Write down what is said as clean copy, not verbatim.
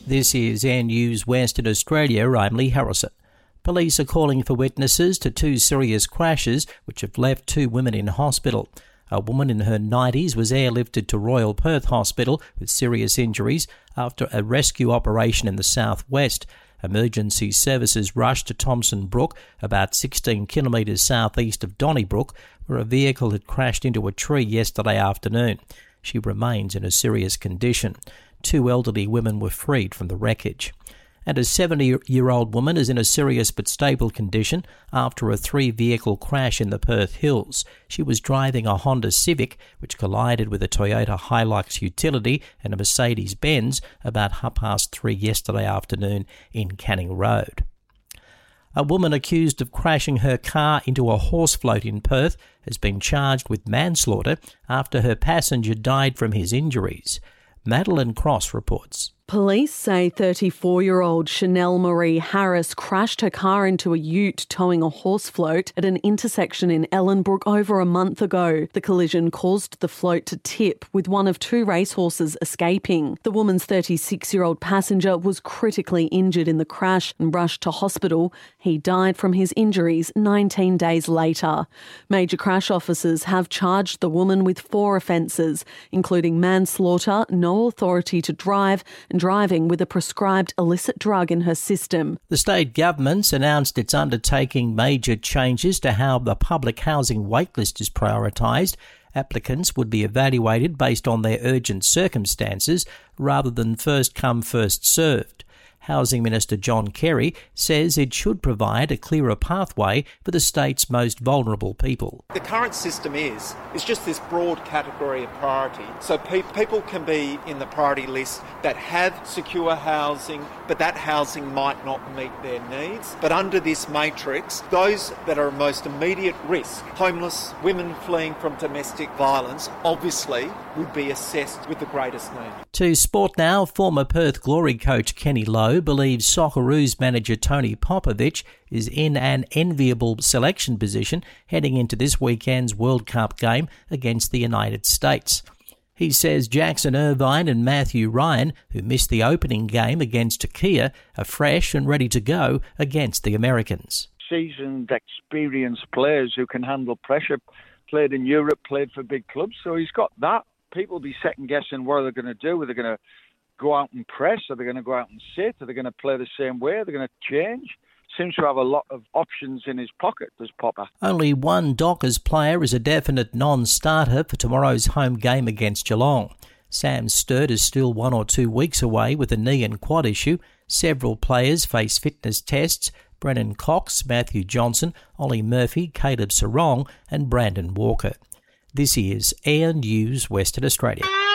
This is Air News Western Australia. I'm Lee Harrison. Police are calling for witnesses to two serious crashes which have left two women in hospital. A woman in her 90s was airlifted to Royal Perth Hospital with serious injuries after a rescue operation in the southwest. Emergency services rushed to Thomson Brook, about 16 kilometres southeast of Donnybrook, where a vehicle had crashed into a tree yesterday afternoon. She remains in a serious condition. Two elderly women were freed from the wreckage. And a 70-year-old woman is in a serious but stable condition after a three-vehicle crash in the Perth Hills. She was driving a Honda Civic, which collided with a Toyota Hilux Utility and a Mercedes-Benz about 3:30 yesterday afternoon in Canning Road. A woman accused of crashing her car into a horse float in Perth has been charged with manslaughter after her passenger died from his injuries. Madeline Cross reports. Police say 34-year-old Chanel Marie Harris crashed her car into a ute towing a horse float at an intersection in Ellenbrook over a month ago. The collision caused the float to tip, with one of two racehorses escaping. The woman's 36-year-old passenger was critically injured in the crash and rushed to hospital. He died from his injuries 19 days later. Major crash officers have charged the woman with 4 offences, including manslaughter, no authority to drive, and driving with a prescribed illicit drug in her system. The state government's announced it's undertaking major changes to how the public housing waitlist is prioritised. Applicants would be evaluated based on their urgent circumstances rather than first come, first served. Housing Minister John Kerry says it should provide a clearer pathway for the state's most vulnerable people. The current system is just this broad category of priority. So people can be in the priority list that have secure housing, but that housing might not meet their needs. But under this matrix, those that are most immediate risk, homeless, women fleeing from domestic violence, obviously would be assessed with the greatest need. To sport now, former Perth Glory coach Kenny Lowe believes Socceroos manager Tony Popovic is in an enviable selection position heading into this weekend's World Cup game against the United States. He says Jackson Irvine and Matthew Ryan, who missed the opening game against Turkey, are fresh and ready to go against the Americans. Seasoned, experienced players who can handle pressure, played in Europe, played for big clubs, so he's got that. People will be second-guessing what are they going to do. Are they going to go out and press? Are they going to go out and sit? Are they going to play the same way? Are they going to change? Seems to have a lot of options in his pocket, does Popper. Only one Dockers player is a definite non-starter for tomorrow's home game against Geelong. Sam Sturt is still 1 or 2 weeks away with a knee and quad issue. Several players face fitness tests. Brennan Cox, Matthew Johnson, Ollie Murphy, Caleb Sarong and Brandon Walker. This is Air News Western Australia.